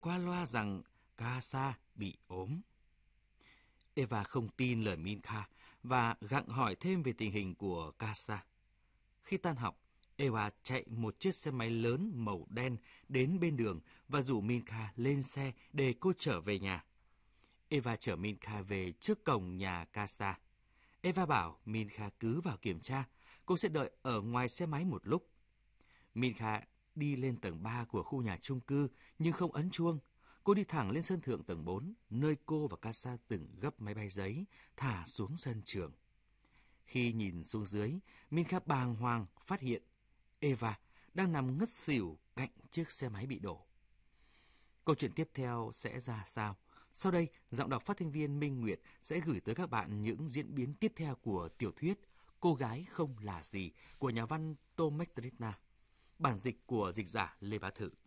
qua loa rằng Casa bị ốm. Eva không tin lời Minka và gặng hỏi thêm về tình hình của Casa. Khi tan học, Eva chạy một chiếc xe máy lớn màu đen đến bên đường và rủ Minka lên xe để cô trở về nhà. Eva chở Minka về trước cổng nhà Casa. Eva bảo Minka cứ vào kiểm tra, cô sẽ đợi ở ngoài xe máy một lúc. Minka đi lên tầng 3 của khu nhà chung cư nhưng không ấn chuông. Cô đi thẳng lên sân thượng tầng 4, nơi cô và Casa từng gấp máy bay giấy, thả xuống sân trường. Khi nhìn xuống dưới, Minka bàng hoàng phát hiện Eva đang nằm ngất xỉu cạnh chiếc xe máy bị đổ. Câu chuyện tiếp theo sẽ ra sao? Sau đây, giọng đọc phát thanh viên Minh Nguyệt sẽ gửi tới các bạn những diễn biến tiếp theo của tiểu thuyết Cô gái không là gì của nhà văn Tom McTiernan. Bản dịch của dịch giả Lê Bá Thự.